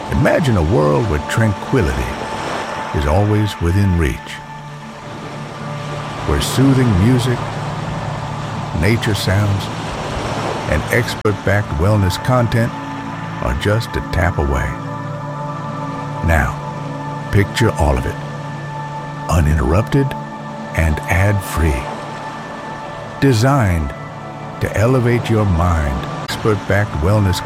Imagine a world where tranquility is always within reach, where soothing music, nature sounds, and expert-backed wellness content are just a tap away. Now, picture all of it, uninterrupted and ad-free. Designed to elevate your mind, expert-backed wellness